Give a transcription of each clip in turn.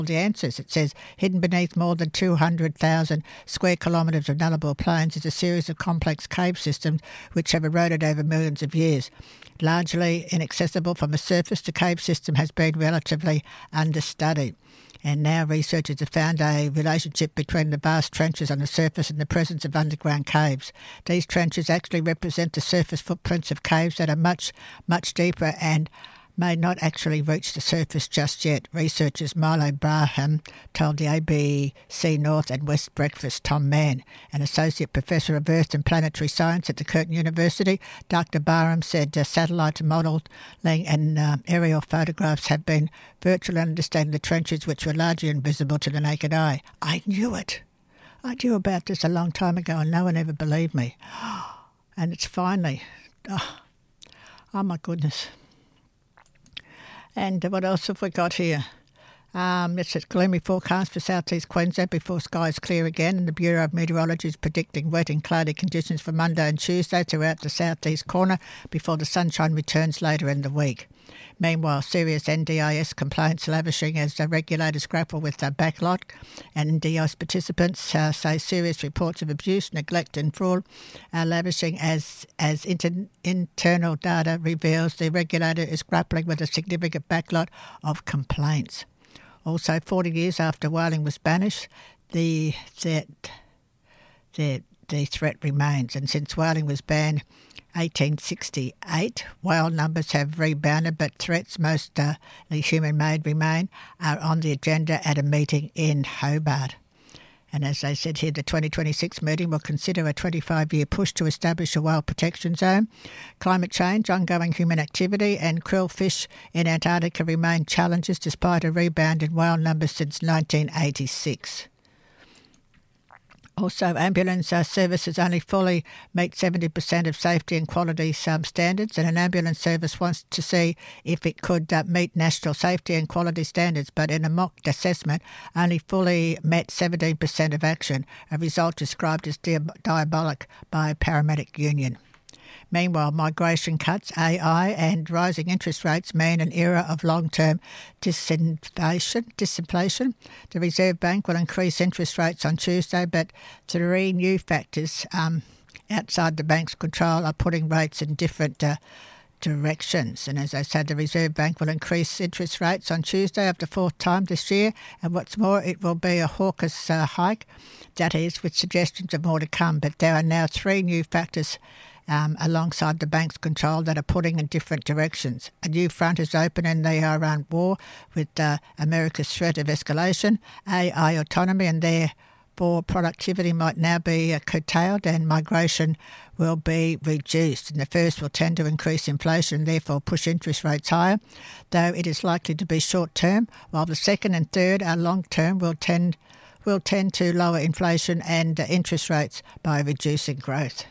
the answers. It says, hidden beneath more than 200,000 square kilometres of Nullarbor Plains is a series of complex cave systems which have eroded over millions of years. Largely inaccessible from the surface, the cave system has been relatively understudied. And now researchers have found a relationship between the vast trenches on the surface and the presence of underground caves. These trenches actually represent the surface footprints of caves that are much, much deeper and may not actually reach the surface just yet. Researchers Milo Braham told the ABC North and West Breakfast Tom Mann, an associate professor of Earth and Planetary Science at the Curtin University. Dr. Barham said satellite modelling and aerial photographs have been virtually understanding the trenches which were largely invisible to the naked eye. I knew it. I knew about this a long time ago and no one ever believed me. And it's finally... Oh my goodness. And what else have we got here? It's a gloomy forecast for southeast Queensland before skies clear again, and the Bureau of Meteorology is predicting wet and cloudy conditions for Monday and Tuesday throughout the southeast corner before the sunshine returns later in the week. Meanwhile, serious NDIS complaints lavishing as the regulators grapple with the backlog, and NDIS participants say serious reports of abuse, neglect and fraud are lavishing as internal data reveals the regulator is grappling with a significant backlog of complaints. Also, 40 years after whaling was banished, the threat remains, and since whaling was banned 1868, whale numbers have rebounded, but threats, mostly human-made, remain, are on the agenda at a meeting in Hobart. And as they said here, the 2026 meeting will consider a 25-year push to establish a whale protection zone. Climate change, ongoing human activity and krill fish in Antarctica remain challenges despite a rebound in whale numbers since 1986. Also, ambulance services only fully meet 70% of safety and quality standards, and an ambulance service wants to see if it could meet national safety and quality standards, but in a mock assessment only fully met 17% of action, a result described as diabolic by a paramedic union. Meanwhile, migration cuts, AI and rising interest rates mean an era of long-term disinflation. The Reserve Bank will increase interest rates on Tuesday, but three new factors outside the bank's control are putting rates in different directions. And as I said, the Reserve Bank will increase interest rates on Tuesday for the fourth time this year. And what's more, it will be a hawkish hike, that is, with suggestions of more to come. But there are now three new factors alongside the bank's control that are putting in different directions. A new front is open in the Iran war with America's threat of escalation. AI autonomy and therefore productivity might now be curtailed and migration will be reduced. And the first will tend to increase inflation and therefore push interest rates higher, though it is likely to be short-term, while the second and third are long-term will tend to lower inflation and interest rates by reducing growth.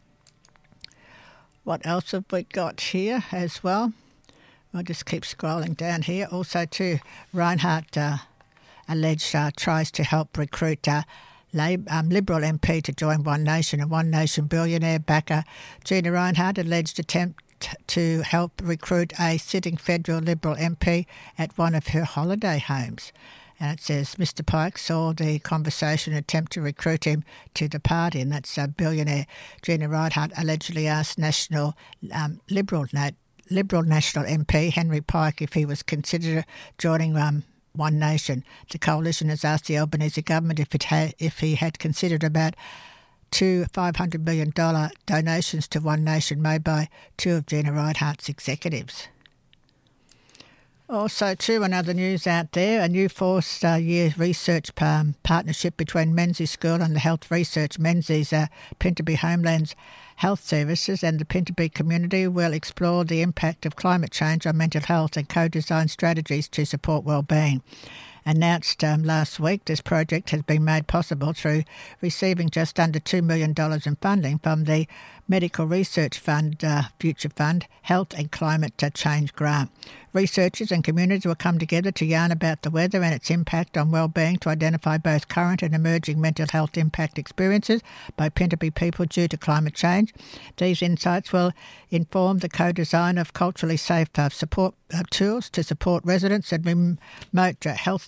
What else have we got here as well? I'll just keep scrolling down here. Also, too, Reinhardt alleged tries to help recruit Liberal MP to join One Nation, and One Nation billionaire backer Gina Reinhardt alleged attempt to help recruit a sitting federal Liberal MP at one of her holiday homes. And it says Mr Pike saw the conversation attempt to recruit him to the party, and that's billionaire Gina Reinhardt allegedly asked Liberal National MP Henry Pike if he was considered joining One Nation. The coalition has asked the Albanese government if he had considered about two $500 million donations to One Nation made by two of Gina Reinhardt's executives. Also, too, another news out there, a new fourth-year research partnership between Menzies School and the Health Research Menzies Pinterby Homelands Health Services and the Pinterby community will explore the impact of climate change on mental health and co-design strategies to support well-being. Announced last week, this project has been made possible through receiving just under $2 million in funding from the Medical Research Fund, Future Fund, Health and Climate Change Grant. Researchers and communities will come together to yarn about the weather and its impact on well-being to identify both current and emerging mental health impact experiences by Pinterby people due to climate change. These insights will inform the co-design of culturally safe support tools to support residents and remote health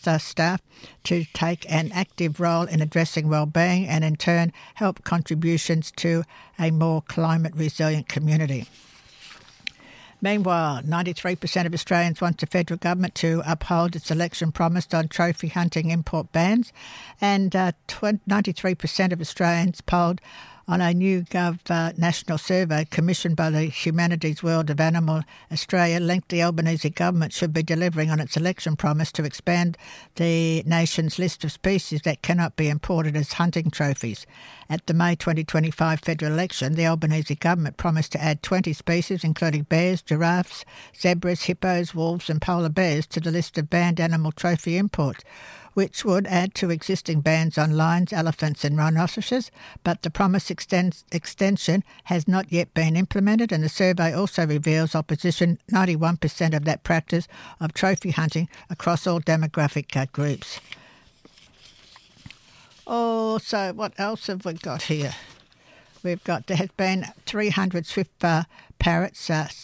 staff to take an active role in addressing well-being and in turn help contributions to a more climate-resilient community. Meanwhile, 93% of Australians want the federal government to uphold its election promise on trophy hunting import bans, and 93% of Australians polled on a new national survey commissioned by the Humanities World of Animal Australia linked the Albanese government should be delivering on its election promise to expand the nation's list of species that cannot be imported as hunting trophies. At the May 2025 federal election, the Albanese government promised to add 20 species, including bears, giraffes, zebras, hippos, wolves and polar bears, to the list of banned animal trophy imports, which would add to existing bans on lions, elephants and rhinoceroses, but the promised extension has not yet been implemented, and the survey also reveals opposition 91% of that practice of trophy hunting across all demographic groups. So what else have we got here? There has been 300 swift parrots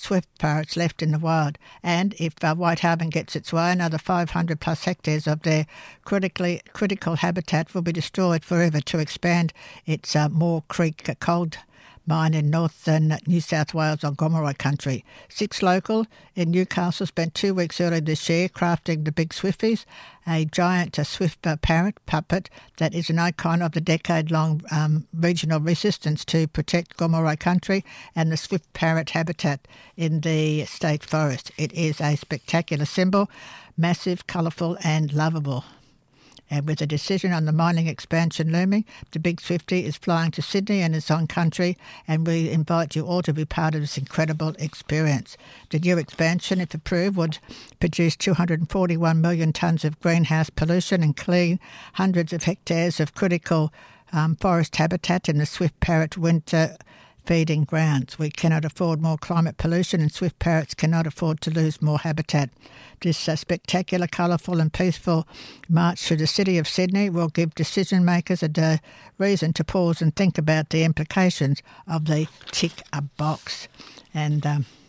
left in the wild, and if Whitehaven gets its way, another 500 plus hectares of their critical habitat will be destroyed forever to expand its Moore Creek coal mine in northern New South Wales on Gomeroi country. 6 local in Newcastle spent 2 weeks earlier this year crafting the Big Swifties, a giant swift parrot puppet that is an icon of the decade-long regional resistance to protect Gomeroi country and the swift parrot habitat in the state forest. It is a spectacular symbol, massive, colourful and lovable. And with a decision on the mining expansion looming, the Big Swifty is flying to Sydney and is on country, and we invite you all to be part of this incredible experience. The new expansion, if approved, would produce 241 million tonnes of greenhouse pollution and clean hundreds of hectares of critical forest habitat in the swift parrot winter feeding grounds. We cannot afford more climate pollution, and swift parrots cannot afford to lose more habitat. This spectacular, colourful and peaceful march through the city of Sydney will give decision makers a reason to pause and think about the implications of the tick a box. And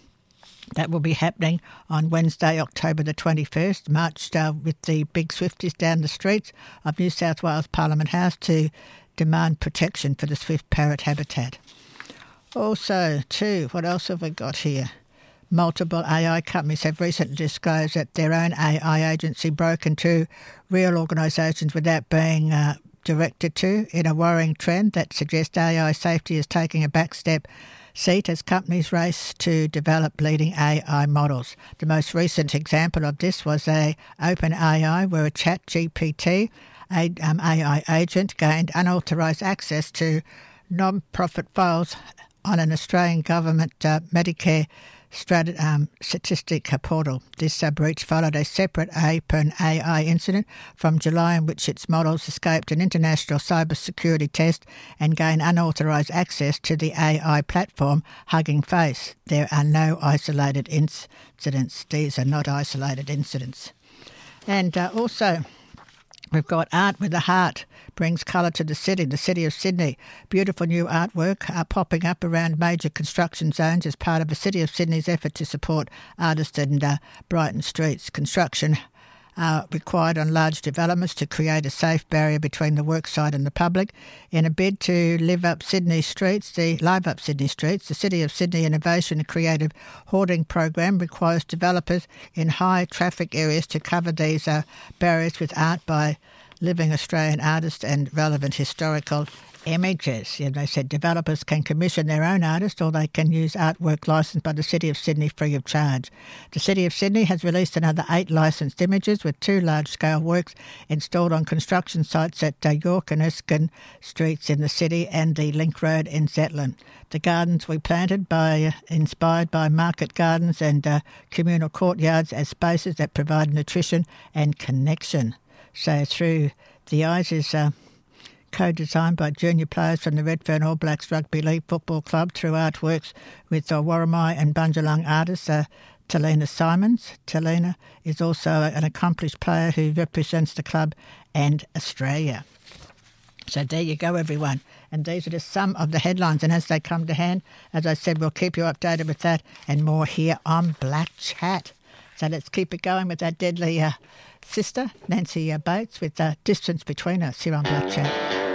that will be happening on Wednesday, October the 21st, marched with the Big Swifties down the streets of New South Wales Parliament House to demand protection for the swift parrot habitat. Also, too, what else have we got here? Multiple AI companies have recently disclosed that their own AI agency broke into real organisations without being directed to, in a worrying trend that suggests AI safety is taking a backstep seat as companies race to develop leading AI models. The most recent example of this was OpenAI, where a ChatGPT AI agent gained unauthorised access to non-profit files on an Australian government Medicare statistic portal. This breach followed a separate OpenAI incident from July in which its models escaped an international cybersecurity test and gained unauthorised access to the AI platform Hugging Face. There are no isolated incidents. These are not isolated incidents. And also, we've got Art with a Heart brings colour to the city of Sydney. Beautiful new artwork are popping up around major construction zones as part of the City of Sydney's effort to support artists and brighten streets. Construction required on large developments to create a safe barrier between the worksite and the public. In a bid to live up Sydney streets, the City of Sydney Innovation and Creative Hoarding Program requires developers in high traffic areas to cover these barriers with art by living Australian artists and relevant historical images. They said developers can commission their own artists or they can use artwork licensed by the City of Sydney free of charge. The City of Sydney has released another 8 licensed images with 2 large-scale works installed on construction sites at York and Erskine Streets in the city and the Link Road in Zetland. The gardens we planted inspired by market gardens and communal courtyards as spaces that provide nutrition and connection. So Through the Eyes is co-designed by junior players from the Redfern All Blacks Rugby League Football Club through artworks with Warramai and Bundjalung artist Talina Simons. Talina is also an accomplished player who represents the club and Australia. So there you go, everyone. And these are just some of the headlines. And as they come to hand, as I said, we'll keep you updated with that and more here on Black Chat. So let's keep it going with our deadly sister, Nancy Bates, with Distance Between Us here on Black Chat.